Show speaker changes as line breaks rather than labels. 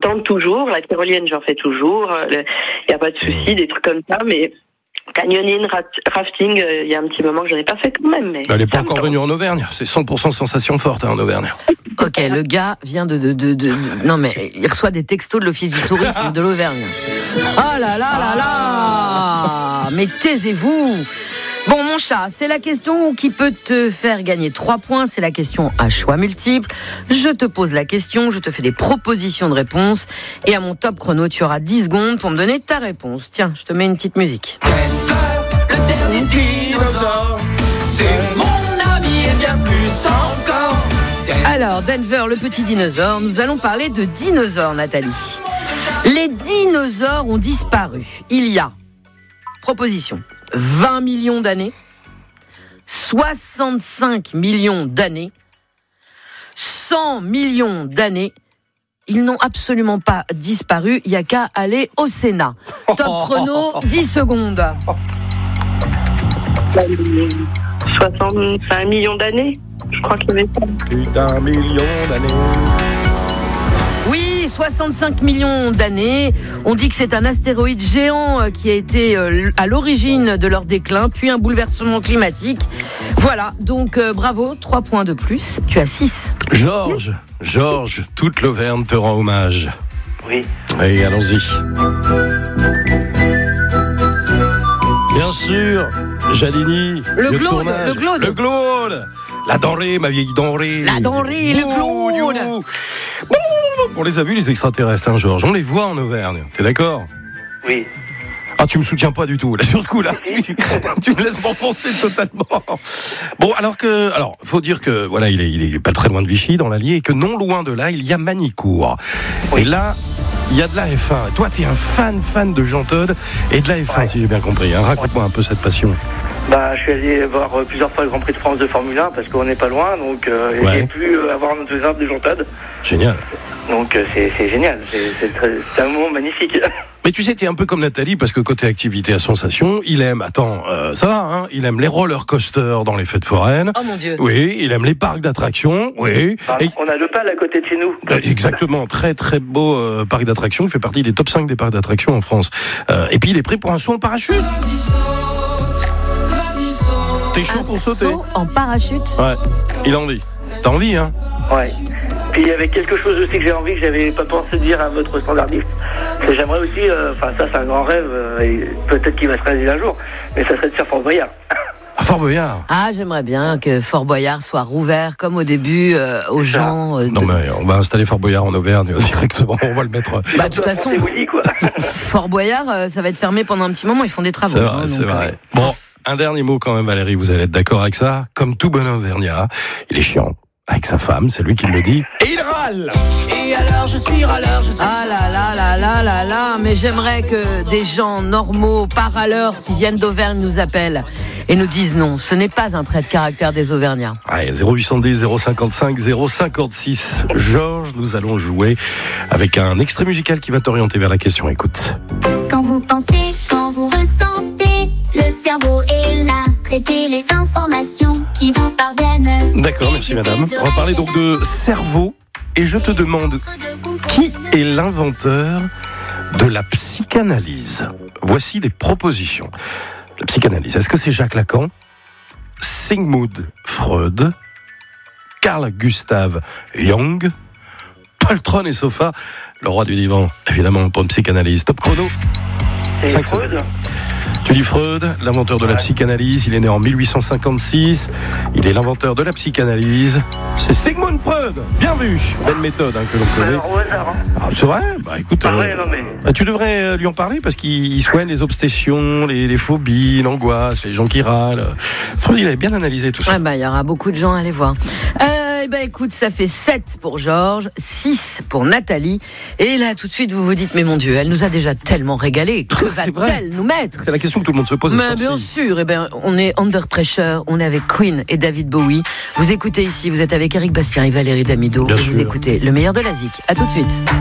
tente toujours. La tyrolienne, j'en fais toujours. Il n'y a pas de souci, des trucs comme ça, mais canyoning, rafting, il y a un petit moment que je n'en ai pas fait quand même. Mais
elle n'est pas encore venue en Auvergne. C'est 100% sensation forte en Auvergne.
Ok, le gars vient de... Non mais, il reçoit des textos de l'Office du tourisme de l'Auvergne. Oh là là là là. Mais taisez-vous. Bon, mon chat, c'est la question qui peut te faire gagner 3 points. C'est la question à choix multiples. Je te pose la question, je te fais des propositions de réponses. Et à mon top chrono, tu auras 10 secondes pour me donner ta réponse. Tiens, je te mets une petite musique.
Le dernier dinosaure, c'est mon ami et bien plus encore.
Alors, Denver, le petit dinosaure, nous allons parler de dinosaures, Nathalie. Les dinosaures ont disparu. Il y a, proposition, 20 millions d'années, 65 millions d'années, 100 millions d'années. Ils n'ont absolument pas disparu. Il n'y a qu'à aller au Sénat. Top chrono, 10 secondes.
65 millions d'années, je crois qu'il y avait ça.
Putain, million d'années.
Oui, 65 millions d'années. On dit que c'est un astéroïde géant qui a été à l'origine de leur déclin, puis un bouleversement climatique. Voilà, donc bravo, 3 points de plus. Tu as 6.
Georges, toute l'Auvergne te rend hommage.
Oui.
Et allons-y. Bien sûr, Jalini.
Le
Claude. La denrée, ma vieille denrée.
La denrée, le Claude.
On les a vus, les extraterrestres, hein, Georges. On les voit en Auvergne. T'es d'accord ?
Oui.
Ah, tu me soutiens pas du tout. Là, sur ce coup-là, tu me laisses m'enfoncer totalement. Bon, alors, faut dire que, voilà, il est pas très loin de Vichy, dans l'Allier, et que non loin de là, il y a Manicourt. Oui. Et là, il y a de la F1. Toi, t'es un fan de Jean Todt et de la F1, si j'ai bien compris. Hein. Raconte-moi un peu cette passion.
Je suis allé voir plusieurs fois le Grand Prix de France de Formule 1 parce qu'on n'est pas loin, donc j'ai pu avoir un enthousiasme de Jean Todt.
Génial.
Donc c'est génial, c'est un moment magnifique.
Mais tu sais, t'es un peu comme Nathalie, parce que côté activité à sensation, il aime, ça va, hein, il aime les roller coasters dans les fêtes foraines.
Oh mon Dieu.
Oui, il aime les parcs d'attractions, oui.
On a le PAL à côté de chez nous.
Exactement, très très beau parc d'attractions, il fait partie des top 5 des parcs d'attractions en France. Et puis il est prêt pour un saut en parachute. T'es chaud pour sauter?
Un saut en parachute?
Ouais, il a envie. T'as envie, hein?
Ouais. Puis il y avait quelque chose aussi que j'ai envie, que j'avais pas pensé dire à votre standardiste. Que j'aimerais aussi, ça c'est un grand rêve, et peut-être qu'il va se réaliser un jour, mais ça serait de faire Fort Boyard.
À Fort Boyard.
Ah, j'aimerais bien que Fort Boyard soit rouvert comme au début aux gens.
Non mais on va installer Fort Boyard en Auvergne directement, on va le mettre.
De toute façon, Fort Boyard, ça va être fermé pendant un petit moment, ils font des travaux.
C'est vrai. Bon, un dernier mot quand même, Valérie, vous allez être d'accord avec ça. Comme tout bon Auvergnat, il est chiant. Avec sa femme, c'est lui qui le dit. Et il râle.
Et alors je suis râleur, je suis...
Ah là, mais j'aimerais que des gens normaux, pas râleurs, qui viennent d'Auvergne nous appellent et nous disent non, ce n'est pas un trait de caractère des Auvergnats.
Allez, 0810 055 056. Georges, nous allons jouer avec un extrait musical qui va t'orienter vers la question. Écoute.
Quand vous pensez, quand vous ressentez, le cerveau est là, traitez les informations qui vous parviennent.
D'accord, merci madame. On va parler donc de cerveau et je te demande qui est l'inventeur de la psychanalyse. Voici des propositions. La psychanalyse, est-ce que c'est Jacques Lacan, Sigmund Freud, Carl Gustav Jung, Poltron et Sofa, le roi du divan, évidemment pour une psychanalyse. Top chrono.
C'est Freud.
Tu dis Freud, l'inventeur de la psychanalyse, il est né en 1856, il est l'inventeur de la psychanalyse, c'est Sigmund Freud, bien vu, belle méthode que l'on connaît.
Alors, au hasard, hein.
C'est vrai, écoute, tu devrais lui en parler parce qu'il soigne les obsessions, les phobies, l'angoisse, les gens qui râlent. Freud, il avait bien analysé tout ça.
Il y aura beaucoup de gens à aller voir. Écoute, ça fait 7 pour Georges, 6 pour Nathalie. Et là, tout de suite, vous vous dites, mais mon Dieu, elle nous a déjà tellement régalé. Que va-t-elle nous mettre?
C'est la question que tout le monde se pose.
Mais bien sûr, on est under pressure, on est avec Queen et David Bowie. Vous écoutez ici, vous êtes avec Eric Bastien et Valérie Damido. Vous écoutez le meilleur de la zik. À tout de suite.